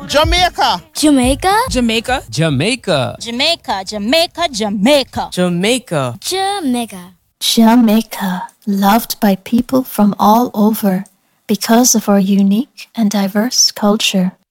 Jamaica. Jamaica. Jamaica. Jamaica. Jamaica, Jamaica, Jamaica. Jamaica. Jamaica. Jamaica, loved by people from all over because of our unique and diverse culture.